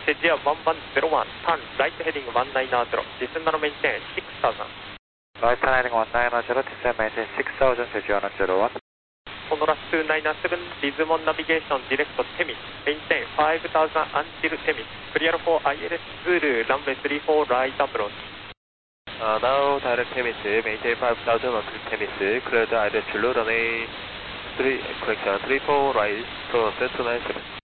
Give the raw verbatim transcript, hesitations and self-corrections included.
Cegia one one zero one, turn right heading one nine zero, descend and maintain six thousand. Right heading one nine zero, descend maintain six thousand, Cegia one zero one. Honolulu two nine seven, Lismon navigation, direct to Temis, maintain five thousand until Temis, clear for I L S Zulu, runway three four right approach. Uh, now direct Temis, maintain five thousand until Temis, clear the I L S Zulu, runway three, correction, three four right, so set to nine seven.